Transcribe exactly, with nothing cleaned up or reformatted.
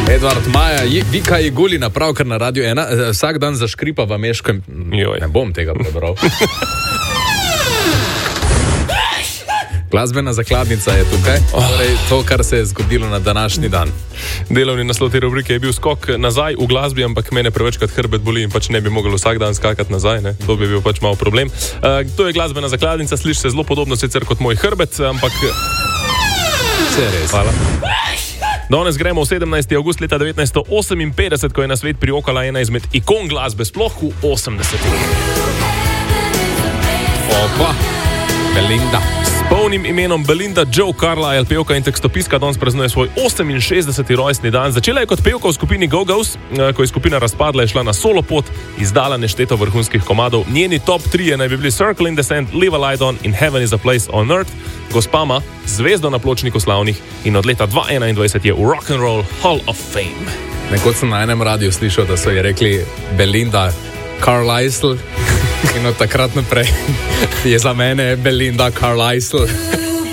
Edvard Maja, Vika Jegulina, pravkar na Radio ena, vsak dan zaškripa v Meško. Ne bom tega prebral. Glasbena zakladnica je tukaj, torej to, kar se je zgodilo na današnji dan. Delovni naslov te rubrike je bil skok nazaj v glasbi, ampak mene prevečkrat hrbet boli in pač ne bi mogel vsak dan skakati nazaj, ne? To bi bil pač malo problem. Uh, to je glasbena zakladnica, sliši se zelo podobno sicer kot moj hrbet, ampak... Vse res. Hvala. Danes gremo v sedemnajsti avgust leta devetnajststo oseminpetdeset, ko je na svet prijokala ena izmed ikon glasbe, sploh v osemdesetih. Opa, Belinda. S polnim imenom Belinda Joe Carlisle, pevka in tekstopiska, danes praznuje svoj oseminšestdeseti rojstni dan. Začela je kot pevka v skupini Go-Go's, ko je skupina razpadla, je šla na solo pot, izdala nešteto vrhunskih komadov. Njeni top trije naj bi bili Circle in the Sand, Live a Light On in Heaven is a Place on Earth. Gospa ima zvezdo na pločniku slavnih in od leta dva tisoč enaindvajset je v Rock and Roll Hall of Fame. Nekoč sem na enem radiju slišal, da so ji rekli Belinda Carlisle in od takrat naprej je za mene Belinda Carlisle.